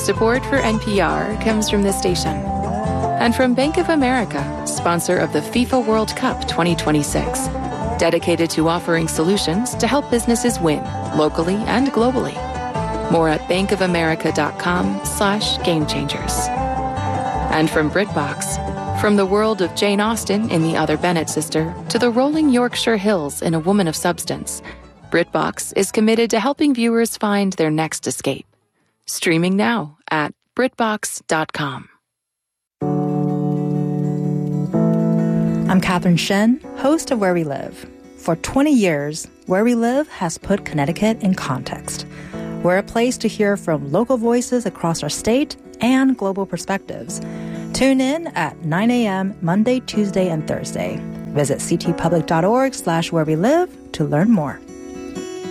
Support for NPR comes from this station and from Bank of America, sponsor of the FIFA World Cup 2026, dedicated to offering solutions to help businesses win locally and globally. More at bankofamerica.com/gamechangers. And from BritBox, from the world of Jane Austen in The Other Bennet Sister to the rolling Yorkshire Hills in A Woman of Substance, BritBox is committed to helping viewers find their next escape. Streaming now at BritBox.com. I'm Catherine Shen, host of Where We Live. For 20 years, Where We Live has put Connecticut in context. We're a place to hear from local voices across our state and global perspectives. Tune in at 9 a.m. Monday, Tuesday, and Thursday. Visit ctpublic.org/wherewelive to learn more.